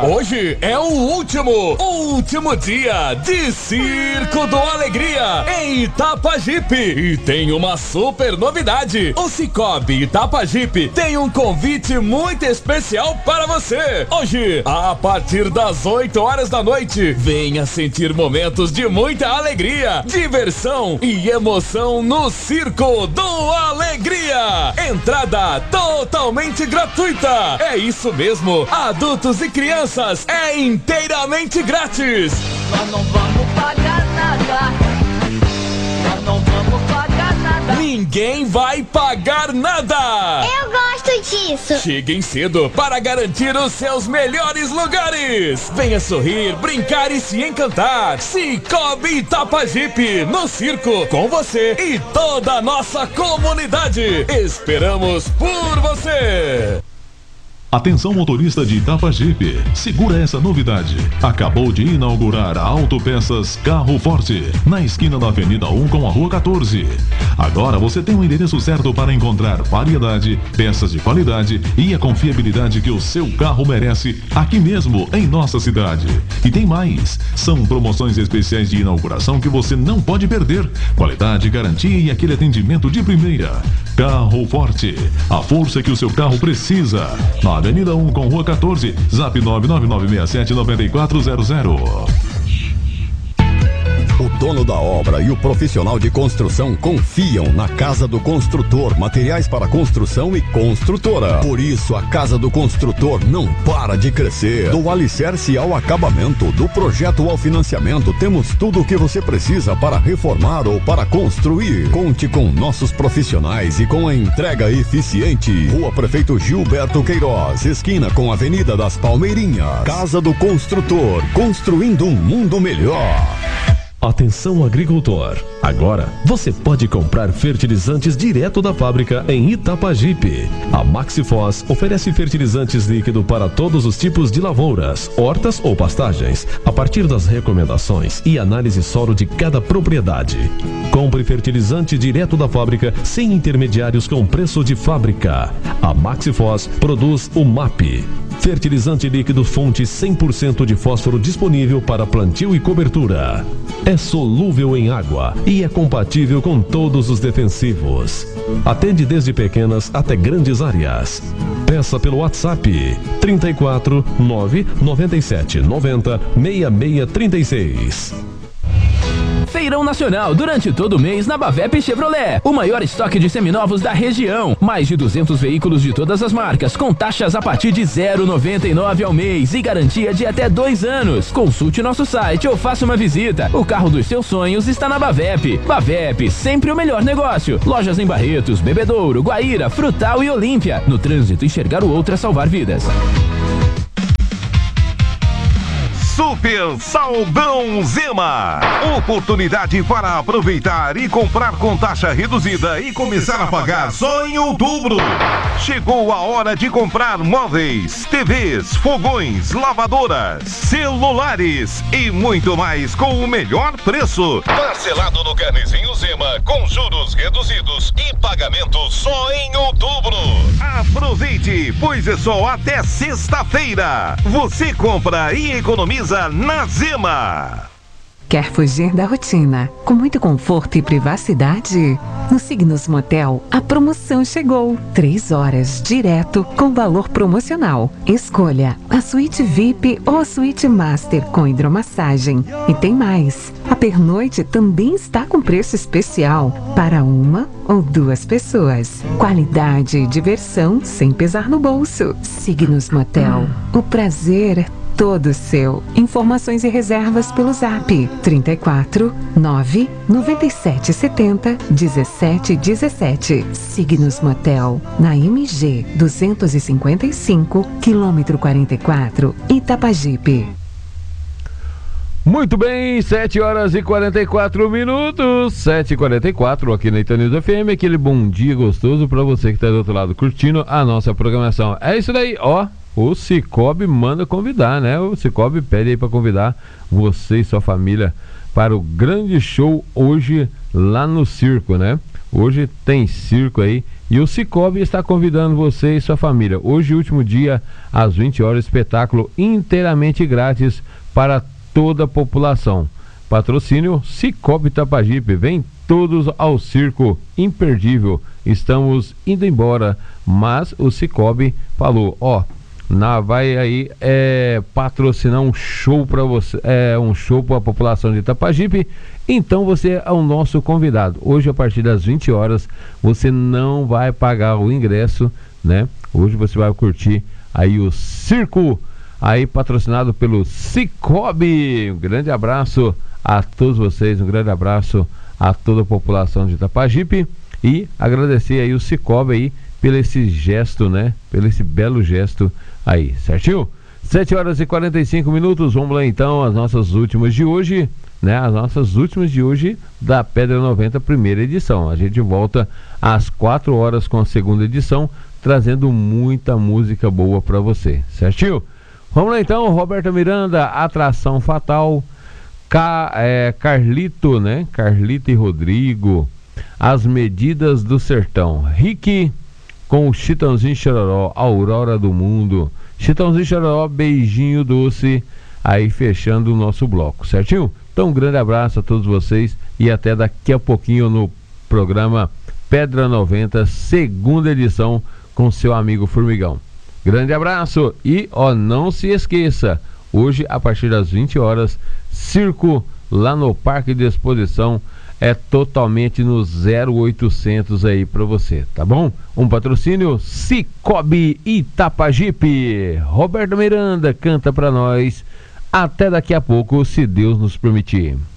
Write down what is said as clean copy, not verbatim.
Hoje é o último dia de Circo do Alegria em Itapajipe. E tem uma super novidade. O Cicobi Itapajipe tem um convite muito especial para você. Hoje, a partir das 8 horas da noite, venha sentir momentos de muita alegria, diversão e emoção no Circo do Alegria. Entrada totalmente gratuita. É isso mesmo, adultos e crianças, é inteiramente grátis. Nós não vamos pagar nada. Nós não vamos pagar nada. Ninguém vai pagar nada. Eu gosto disso. Cheguem cedo para garantir os seus melhores lugares. Venha sorrir, brincar e se encantar. Cicobi Itapajipe, no circo, com você e toda a nossa comunidade. Esperamos por você. Atenção, motorista de Itapajipe, segura essa novidade. Acabou de inaugurar a Autopeças Carro Forte, na esquina da Avenida 1 com a Rua 14. Agora você tem o endereço certo para encontrar variedade, peças de qualidade e a confiabilidade que o seu carro merece aqui mesmo em nossa cidade. E tem mais, são promoções especiais de inauguração que você não pode perder. Qualidade, garantia e aquele atendimento de primeira. Carro Forte, a força que o seu carro precisa. Na Avenida 1 com Rua 14, Zap 99967-9400. O dono da obra e o profissional de construção confiam na Casa do Construtor, materiais para construção e construtora. Por isso, a Casa do Construtor não para de crescer. Do alicerce ao acabamento, do projeto ao financiamento, temos tudo o que você precisa para reformar ou para construir. Conte com nossos profissionais e com a entrega eficiente. Rua Prefeito Gilberto Queiroz, esquina com a Avenida das Palmeirinhas. Casa do Construtor, construindo um mundo melhor. Atenção, agricultor! Agora você pode comprar fertilizantes direto da fábrica em Itapajipe. A Maxifos oferece fertilizantes líquido para todos os tipos de lavouras, hortas ou pastagens, a partir das recomendações e análise solo de cada propriedade. Compre fertilizante direto da fábrica sem intermediários com preço de fábrica. A Maxifos produz o MAP. Fertilizante líquido fonte 100% de fósforo disponível para plantio e cobertura. É solúvel em água e é compatível com todos os defensivos. Atende desde pequenas até grandes áreas. Peça pelo WhatsApp 34 997 90 6636. Feirão Nacional durante todo o mês na Bavep Chevrolet. O maior estoque de seminovos da região. Mais de 200 veículos de todas as marcas, com taxas a partir de 0,99 ao mês e garantia de até 2 anos. Consulte nosso site ou faça uma visita. O carro dos seus sonhos está na Bavep. Bavep, sempre o melhor negócio. Lojas em Barretos, Bebedouro, Guaíra, Frutal e Olímpia. No trânsito, enxergar o outro é salvar vidas. Super Saldão Zema. Oportunidade para aproveitar e comprar com taxa reduzida e começar a pagar só em outubro. Chegou a hora de comprar móveis, TVs, fogões, lavadoras, celulares e muito mais com o melhor preço. Parcelado no carnezinho Zema com juros reduzidos e pagamento só em outubro. Aproveite, pois é só até sexta-feira. Você compra e economiza na Zema. Quer fugir da rotina com muito conforto e privacidade? No Signos Motel, a promoção chegou. 3 horas direto com valor promocional. Escolha a suíte VIP ou a suíte Master com hidromassagem. E tem mais. A pernoite também está com preço especial para 1 ou 2 pessoas. Qualidade e diversão sem pesar no bolso. Signos Motel. O prazer é todo seu. Informações e reservas pelo Zap 34 9 97 70 17 17. Signos Motel, na MG 255, quilômetro 44, Itapajipe. Muito bem, 7 horas e 44 minutos, 7h44 aqui na Itanido FM, aquele bom dia gostoso para você que está do outro lado curtindo a nossa programação. É isso daí, ó. O Cicobi manda convidar, né? O Cicobi pede aí para convidar você e sua família para o grande show hoje lá no circo, né? Hoje tem circo aí E o Cicobi está convidando você e sua família. Hoje, último dia, às 20 horas, espetáculo inteiramente grátis para toda a população. Patrocínio Cicobi Itapajipe. Vem todos ao circo imperdível. Estamos indo embora, mas o Cicobi falou, vai aí patrocinar um show para você, um show para a população de Itapajipe. Então você é o nosso convidado. Hoje, a partir das 20 horas, você não vai pagar o ingresso, né? Hoje você vai curtir aí o circo, aí patrocinado pelo Cicobi. Um grande abraço a todos vocês, um grande abraço a toda a população de Itapajipe e agradecer aí o Cicobi aí pelo esse gesto, né? Pelo esse belo gesto aí, certinho? 7 horas e 45 minutos, vamos lá então, as nossas últimas de hoje, né? As nossas últimas de hoje da Pedra 90, primeira edição. A gente volta às 4 horas com a segunda edição, trazendo muita música boa para você, certinho? Vamos lá então, Roberta Miranda, Atração Fatal, Carlito, né? Carlito e Rodrigo, As Medidas do Sertão, Rick com o Chitãozinho Chororó, Aurora do Mundo, Chitãozinho Chororó, Beijinho Doce, aí fechando o nosso bloco, certinho? Então um grande abraço a todos vocês e até daqui a pouquinho no programa Pedra 90, segunda edição com seu amigo Formigão. Grande abraço e não se esqueça, hoje a partir das 20 horas, circo lá no Parque de Exposição, é totalmente no 0800 aí pra você, tá bom? Um patrocínio Cicobi Itapajipe. Roberto Miranda canta pra nós. Até daqui a pouco, se Deus nos permitir.